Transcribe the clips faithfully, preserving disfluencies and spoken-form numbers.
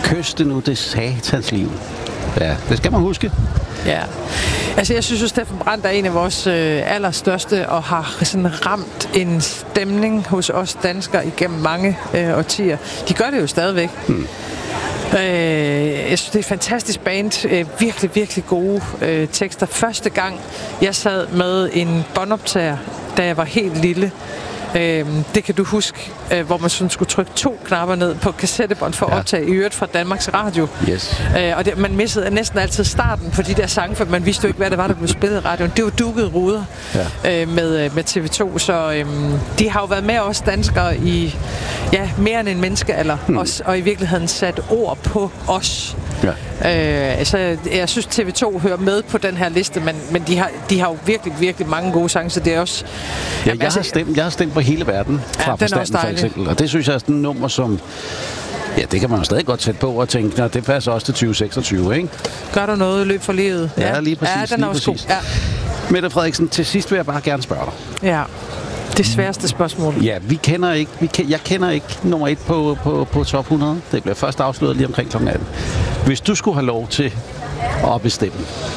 Kys det nu, det satans liv. Ja, det skal man huske. Ja, altså jeg synes jo, Steffen Brandt er en af vores øh, allerstørste og har sådan ramt en stemning hos os danskere igennem mange øh, årtier. De gør det jo stadigvæk. Hmm. Øh, jeg synes, det er et fantastisk band. Øh, virkelig, virkelig gode øh, tekster. Første gang, jeg sad med en båndoptager, da jeg var helt lille. Øhm, det kan du huske, øh, hvor man sådan skulle trykke to knapper ned på kassettebånd for at ja. optage i øvrigt fra Danmarks Radio. Yes. Øh, og det, man missede næsten altid starten på de der sange, for man vidste jo ikke, hvad det var, der blev spillet i radioen. Det var dukkede ruder ja. øh, med, med T V to, så øh, de har jo været med os danskere i ja, mere end en menneskealder, hmm. og, og i virkeligheden sat ord på os. Ja. Øh, altså, jeg synes, T V to hører med på den her liste, men, men de, har, de har jo virkelig, virkelig mange gode sange, så det er også... Ja, jamen, jeg, altså, har stemt, jeg har stemt på hele verden fra ja, Forstanden, for eksempel, og det synes jeg er sådan et nummer, som... Ja, det kan man jo stadig godt sætte på og tænke, det passer også til tyve seksogtyve, ikke? Gør du noget løb for livet? Ja, ja lige præcis. Ja, den er også god. Ja. Mette Frederiksen, til sidst vil jeg bare gerne spørge dig. Ja. Det sværeste spørgsmål. Ja, vi kender ikke, vi ke- jeg kender ikke nummer et på, på, på top hundrede. Det bliver først afsløret lige omkring klokken atten. Hvis du skulle have lov til at bestemme,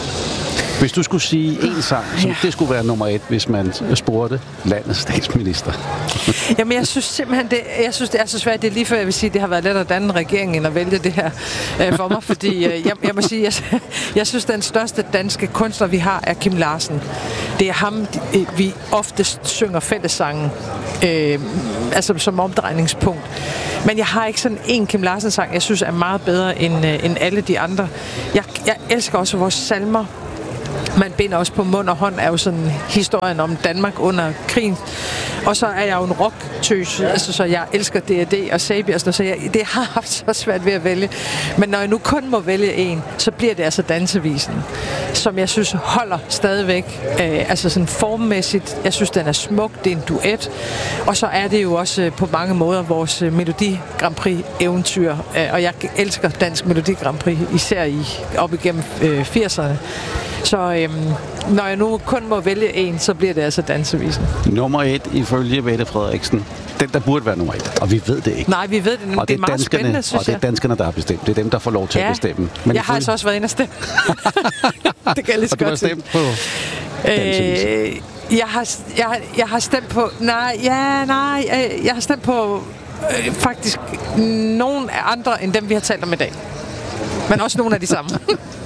hvis du skulle sige en sang, som ja. det skulle være nummer et, hvis man spurgte landets statsminister. Jamen, jeg synes simpelthen, det, jeg synes, det er så svært. Det er lige før, jeg vil sige, det har været lettere at danne en regering, end at vælge det her øh, for mig. Fordi øh, jeg, jeg må sige, jeg, jeg synes, den største danske kunstner, vi har, er Kim Larsen. Det er ham, vi oftest synger fællessangen, øh, altså som omdrejningspunkt. Men jeg har ikke sådan en Kim Larsen-sang, jeg synes er meget bedre end, øh, end alle de andre. Jeg, jeg elsker også vores salmer. Man binder også på mund og hånd, er jo sådan historien om Danmark under krigen. Og så er jeg jo en rocktøs, altså, så jeg elsker D og D og Sabi, så jeg, det har haft så svært ved at vælge. Men når jeg nu kun må vælge en, så bliver det altså Dansevisen, som jeg synes holder stadigvæk, øh, altså sådan formmæssigt. Jeg synes, den er smuk, det er en duet. Og så er det jo også på mange måder vores Melodi Grand Prix eventyr. Og jeg elsker Dansk Melodi Grand Prix, især i, op igennem øh, firserne. Så øhm, når jeg nu kun må vælge en, så bliver det altså Dansevisen. Nummer et ifølge Mette Frederiksen. Den, der burde være nummer et. Og vi ved det ikke. Nej, vi ved det. Det, det er meget spændende, synes jeg. Og det er danskerne, der har bestemt. Det er dem, der får lov til ja. at bestemme. Men jeg ifølge... har altså også været inde og stemme. Det kan jeg lige så godt. Og du har stemt på Dansevisen? Øh, jeg, har, jeg, har, jeg har stemt på... Nej, ja, nej. Jeg, jeg har stemt på øh, faktisk nogen andre, end dem, vi har talt om i dag. Men også nogle af de samme.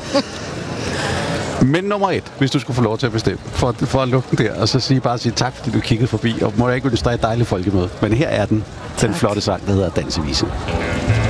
Men nummer et, hvis du skulle få lov til at bestemme, for, for at lukke den der, og så sige, bare sige tak, fordi du kiggede forbi, og må jeg ikke ønske dig et dejligt folkemøde. Men her er den, den flotte sang, der hedder Dansevisen.